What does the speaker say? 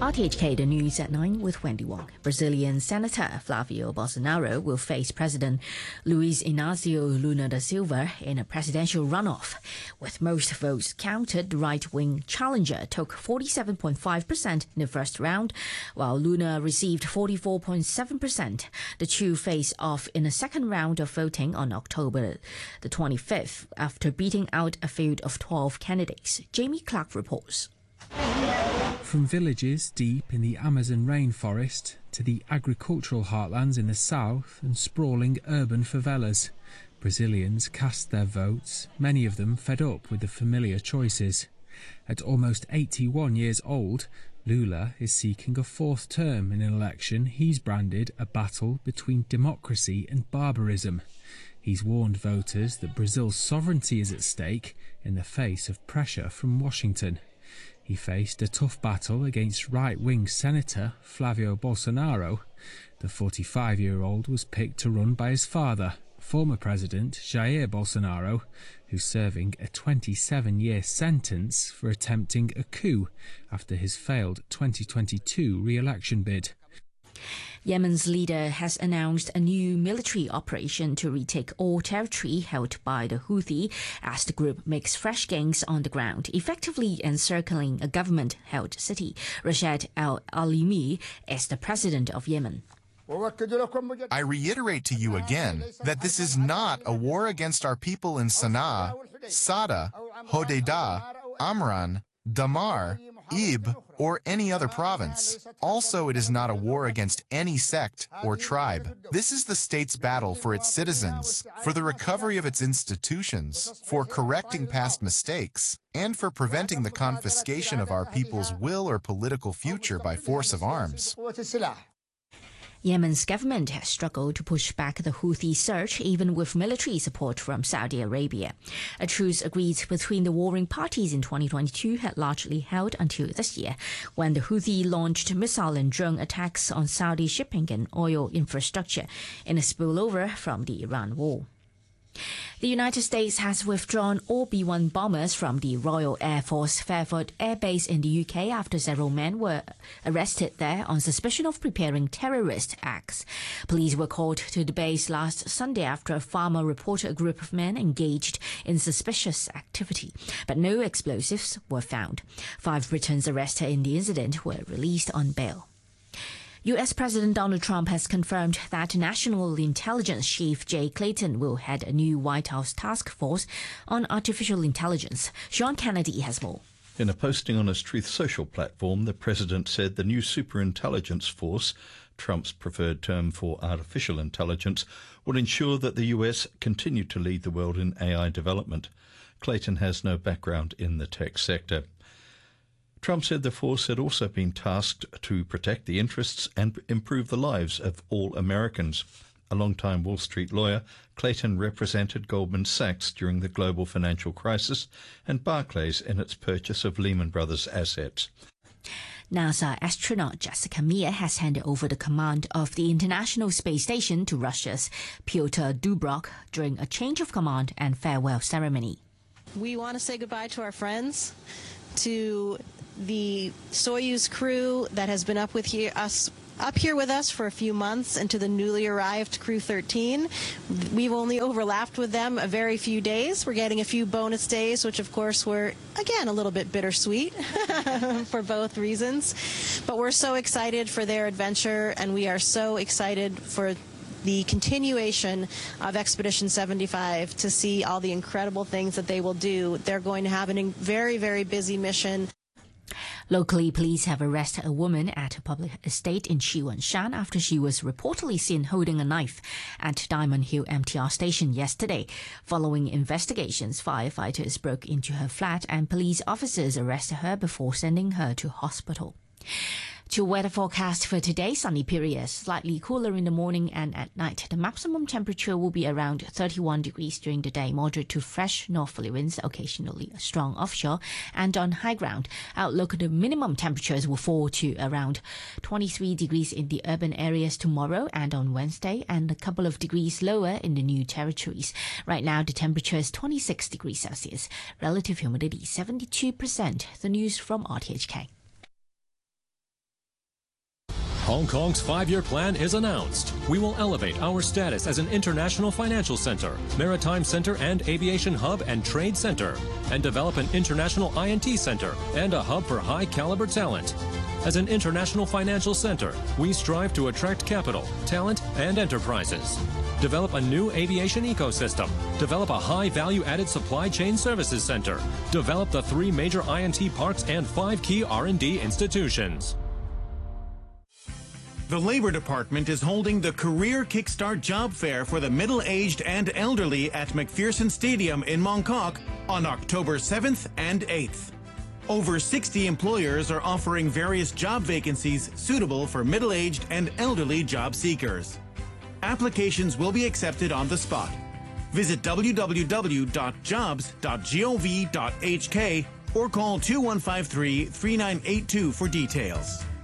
RTHK, the news at 9 with Wendy Wong. Brazilian Senator Flavio Bolsonaro will face President Luiz Inácio Lula da Silva in a presidential runoff. With most votes counted, the right-wing challenger took 47.5% in the first round, while Lula received 44.7%. The two face off in a second round of voting on October the 25th after beating out a field of 12 candidates. Jamie Clark reports. From villages deep in the Amazon rainforest to the agricultural heartlands in the south and sprawling urban favelas, Brazilians cast their votes, many of them fed up with the familiar choices. At almost 81 years old, Lula is seeking a fourth term in an election he's branded a battle between democracy and barbarism. He's warned voters that Brazil's sovereignty is at stake in the face of pressure from Washington. He faced a tough battle against right-wing Senator Flavio Bolsonaro. The 45-year-old was picked to run by his father, former President Jair Bolsonaro, who's serving a 27-year sentence for attempting a coup after his failed 2022 re-election bid. Yemen's leader has announced a new military operation to retake all territory held by the Houthi as the group makes fresh gains on the ground, effectively encircling a government-held city. Rashad Al-Alimi is the president of Yemen. I reiterate to you again that this is not a war against our people in Sana'a, Sada, Hodeidah, Amran, Damar, Ib, or any other province. Also, it is not a war against any sect or tribe. This is the state's battle for its citizens, for the recovery of its institutions, for correcting past mistakes, and for preventing the confiscation of our people's will or political future by force of arms. Yemen's government has struggled to push back the Houthi surge, even with military support from Saudi Arabia. A truce agreed between the warring parties in 2022 had largely held until this year, when the Houthi launched missile and drone attacks on Saudi shipping and oil infrastructure in a spillover from the Iran war. The United States has withdrawn all B-1 bombers from the Royal Air Force Fairford Air Base in the UK after several men were arrested there on suspicion of preparing terrorist acts. Police were called to the base last Sunday after a farmer reported a group of men engaged in suspicious activity, but no explosives were found. 5 Britons arrested in the incident were released on bail. U.S. President Donald Trump has confirmed that National Intelligence Chief Jay Clayton will head a new White House task force on artificial intelligence. Sean Kennedy has more. In a posting on his Truth Social platform, the president said the new superintelligence force, Trump's preferred term for artificial intelligence, would ensure that the U.S. continued to lead the world in AI development. Clayton has no background in the tech sector. Trump said the force had also been tasked to protect the interests and improve the lives of all Americans. A long-time Wall Street lawyer, Clayton represented Goldman Sachs during the global financial crisis and Barclays in its purchase of Lehman Brothers assets. NASA astronaut Jessica Meir has handed over the command of the International Space Station to Russia's Pyotr Dubrok during a change of command and farewell ceremony. We want to say goodbye to our friends, to the Soyuz crew that has been up here with us for a few months, and to the newly arrived Crew 13. We've only overlapped with them a very few days. We're getting a few bonus days, which of course were, again, a little bit bittersweet for both reasons. But we're so excited for their adventure, and we are so excited for the continuation of Expedition 75 to see all the incredible things that they will do. They're going to have a very, very busy mission. Locally, police have arrested a woman at a public estate in Shiwanshan after she was reportedly seen holding a knife at Diamond Hill MTR station yesterday. Following investigations, firefighters broke into her flat and police officers arrested her before sending her to hospital. To weather forecast for today, sunny periods, slightly cooler in the morning and at night. The maximum temperature will be around 31 degrees during the day, moderate to fresh northerly winds, occasionally strong offshore, and on high ground. Outlook, the minimum temperatures will fall to around 23 degrees in the urban areas tomorrow and on Wednesday, and a couple of degrees lower in the new territories. Right now, the temperature is 26 degrees Celsius, relative humidity 72%. The news from RTHK. Hong Kong's 5-year plan is announced. We will elevate our status as an international financial center, maritime center and aviation hub and trade center, and develop an international INT center and a hub for high-caliber talent. As an international financial center, we strive to attract capital, talent, and enterprises. Develop a new aviation ecosystem. Develop a high-value-added supply chain services center. Develop the 3 major INT parks and 5 key R&D institutions. The Labor Department is holding the Career Kickstart Job Fair for the middle-aged and elderly at McPherson Stadium in Mongkok on October 7th and 8th. Over 60 employers are offering various job vacancies suitable for middle-aged and elderly job seekers. Applications will be accepted on the spot. Visit www.jobs.gov.hk or call 2153-3982 for details.